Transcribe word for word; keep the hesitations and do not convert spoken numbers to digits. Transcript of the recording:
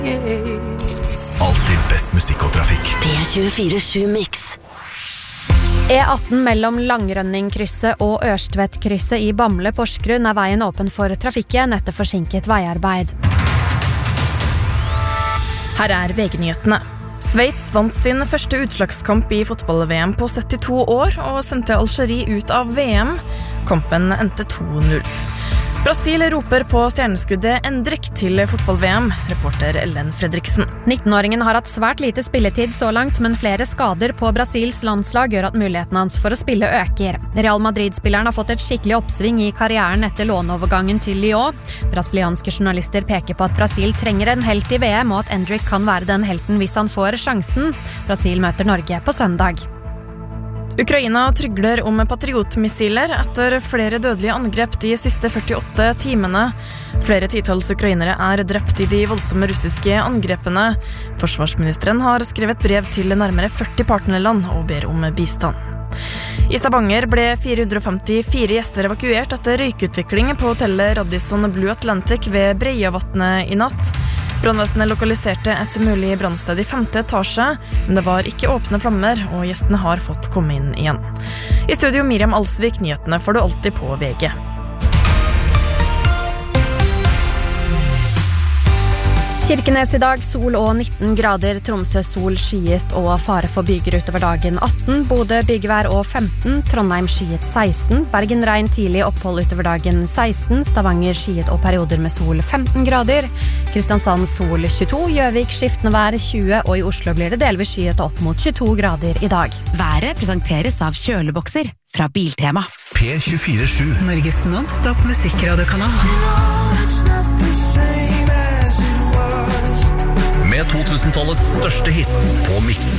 Alltid best musikk og trafikk. P tjuefire sju Mix. E atten mellom Langrønningkrysset og Ørstvedtkrysset i Bamble Porsgrunn er veien åpen for trafikken etter forsinket veiarbeid. Her er V G-nyhetene. Sveits vant sin første utslagskamp i fotball-V M på syttito år og sendte Algerie ut av V M. Kampen endte to null. Brasil roper på stjerneskuddet Endrick til fotball-V M, reporter Ellen Fredriksen. nittenåringen har hatt svært lite spilletid så langt, men flere skader på Brasils landslag gjør at muligheten hans for å spille øker. Real Madrid-spilleren har fått et skikkelig oppsving i karrieren etter låneovergangen til Lyon. Brasilianske journalister peker på at Brasil trenger en helt i V M, og at Endrick kan være den helten hvis han får sjansen. Brasil møter Norge på søndag. Ukraina trygler om patriotmissiler etter flere dødelige angrep de siste førtiåtte timene. Flere titalls ukrainere er drept i de voldsomme russiske angrepene. Forsvarsministeren har skrevet brev til nærmere førti partnerland og ber om bistand. I Stavanger ble fire hundre og femtifire gjester evakuert etter røykutvikling på hotellet Radisson Blue Atlantic ved Breiavatnet i natt. Brannvesenet lokaliserte et mulig brannsted i femte etasje, men det var ikke åpne flammer, og gjestene har fått komme inn igjen. I studio Miriam Alsvik, nyhetene får du alltid på V G. Kirkenes i dag, sol og nitten grader, Tromsø sol skyet og fare for byger utover dagen atten, Bodø byggvær og femten, Trondheim skyet seksten, Bergen regn tidlig opphold utover dagen seksten, Stavanger skyet og perioder med sol femten grader, Kristiansand sol tjueto, Gjøvik skiftende vær tjue, og i Oslo blir det delvis skyet opp mot tjueto grader i dag. Været presenteres av kjølebokser fra Biltema. P tjuefire sju. Norges non-stop musikkradiokanal. Med to tusen-tallets største hits på Mix.